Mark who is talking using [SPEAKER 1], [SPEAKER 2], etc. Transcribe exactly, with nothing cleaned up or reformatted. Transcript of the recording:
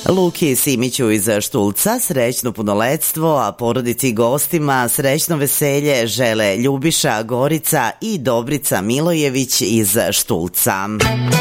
[SPEAKER 1] Luki Simiću iz Štulca srećno punoletstvo, a porodici i gostima srećno veselje žele Ljubiša, Gorica i Dobrica Milojević iz Štulca.